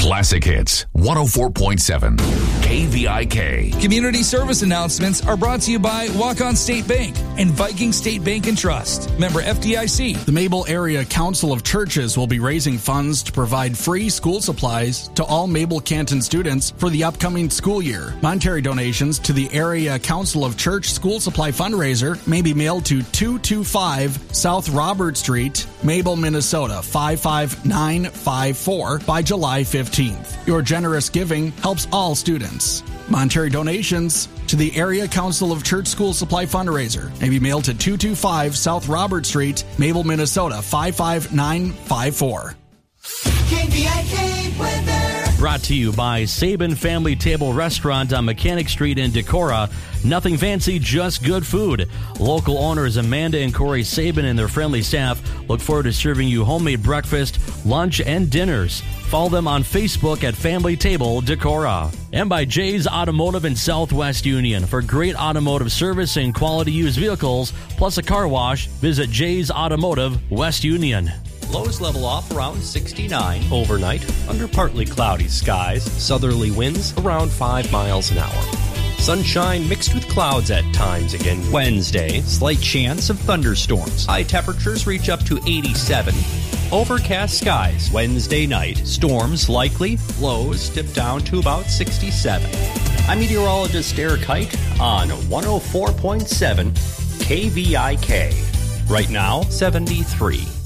Classic Hits 104.7 KVIK. Community service announcements are brought to you by Walk-On State Bank and Viking State Bank and Trust. Member FDIC. The Mabel Area Council of Churches will be raising funds to provide free school supplies to all Mabel Canton students for the upcoming school year. Monetary donations to the Area Council of Church School Supply Fundraiser may be mailed to 225 South Robert Street, Mabel, Minnesota 55954 by July 15th. Your generous giving helps all students. Monetary donations to the Area Council of Church School Supply Fundraiser may be mailed to 225 South Robert Street, Mabel, Minnesota 55954. KVIK weather. Brought to you by Sabin Family Table Restaurant on Mechanic Street in Decorah. Nothing fancy, just good food. Local owners Amanda and Corey Sabin and their friendly staff look forward to serving you homemade breakfast, lunch, and dinners. Follow them on Facebook at Family Table Decorah. And by Jay's Automotive in Southwest Union. For great automotive service and quality used vehicles, plus a car wash, visit Jay's Automotive, West Union. Lows level off around 69 overnight under partly cloudy skies. Southerly winds around 5 miles an hour. Sunshine mixed with clouds at times again Wednesday. Slight chance of thunderstorms. High temperatures reach up to 87. Overcast skies Wednesday night. Storms likely. Lows dip down to about 67. I'm meteorologist Eric Height on 104.7 KVIK. Right now, 73.